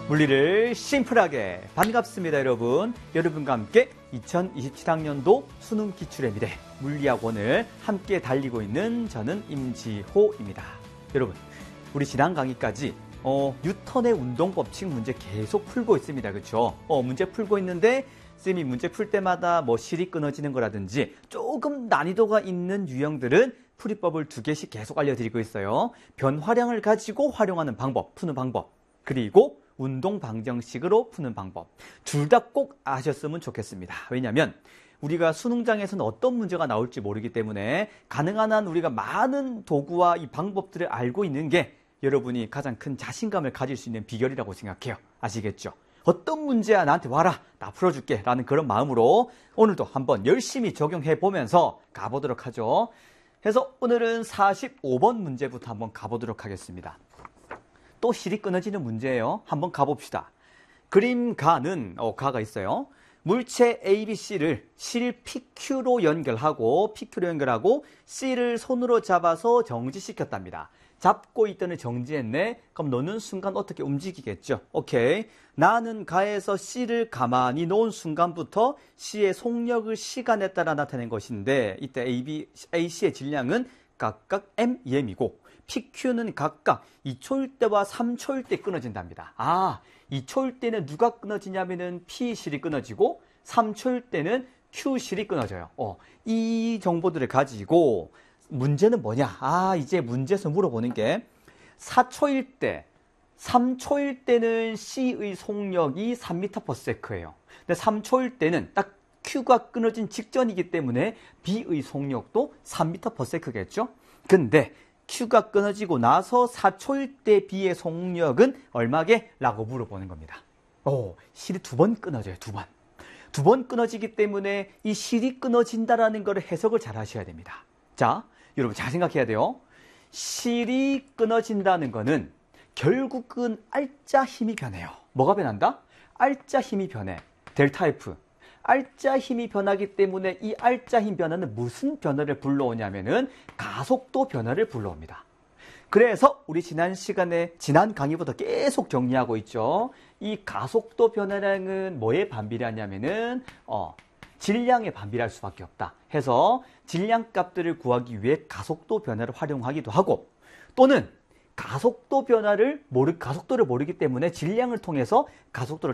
물리를 심플하게 반갑습니다, 여러분. 여러분과 함께 2027학년도 수능 기출의 미래 물리학원을 함께 달리고 있는 저는 임지호입니다. 여러분, 우리 지난 강의까지 뉴턴의 운동법칙 문제 계속 풀고 있습니다. 그렇죠? 문제 풀고 있는데 쌤이 문제 풀 때마다 실이 끊어지는 거라든지 조금 난이도가 있는 유형들은 풀이법을 2개씩 계속 알려드리고 있어요. 변화량을 가지고 활용하는 방법, 푸는 방법, 그리고 운동 방정식으로 푸는 방법. 둘 다 꼭 아셨으면 좋겠습니다. 왜냐하면 우리가 수능장에서는 어떤 문제가 나올지 모르기 때문에 가능한 한 우리가 많은 도구와 이 방법들을 알고 있는 게 여러분이 가장 큰 자신감을 가질 수 있는 비결이라고 생각해요. 아시겠죠? 어떤 문제야 나한테 와라, 나 풀어줄게 라는 그런 마음으로 오늘도 한번 열심히 적용해 보면서 가보도록 하죠. 그래서 오늘은 45번 문제부터 한번 가보도록 하겠습니다. 또 실이 끊어지는 문제예요. 한번 가봅시다. 그림 가는 가가 있어요. 물체 ABC를 실 PQ로 연결하고 C를 손으로 잡아서 정지시켰답니다. 잡고 있더니 정지했네. 그럼 너는 순간 어떻게 움직이겠죠? 오케이. 나는 가에서 C를 가만히 놓은 순간부터 C의 속력을 시간에 따라 나타낸 것인데 이때 AC의 질량은 각각 mEm이고 PQ는 각각 2초일 때와 3초일 때 끊어진답니다. 2초일 때는 누가 끊어지냐면은 P실이 끊어지고 3초일 때는 Q실이 끊어져요. 이 정보들을 가지고 문제는 뭐냐? 이제 문제에서 물어보는 게 4초일 때, 3초일 때는 C의 속력이 3m/s예요. 근데 3초일 때는 딱 Q가 끊어진 직전이기 때문에 B의 속력도 3m/s겠죠? 근데 Q가 끊어지고 나서 4초일 때 B의 속력은 얼마게? 라고 물어보는 겁니다. 실이 2번 끊어져요. 2번. 2번 끊어지기 때문에 이 실이 끊어진다라는 걸 해석을 잘 하셔야 됩니다. 자, 여러분 잘 생각해야 돼요. 실이 끊어진다는 거는 결국은 알짜 힘이 변해요. 뭐가 변한다? 알짜 힘이 변해. 델타 F. 알짜 힘이 변하기 때문에 이 알짜 힘 변화는 무슨 변화를 불러오냐면은 가속도 변화를 불러옵니다. 그래서 우리 지난 강의부터 계속 정리하고 있죠. 이 가속도 변화량은 뭐에 반비례하냐면은 질량에 반비례할 수밖에 없다. 해서 질량 값들을 구하기 위해 가속도 변화를 활용하기도 하고 또는 가속도를 모르기 때문에 질량을 통해서 가속도를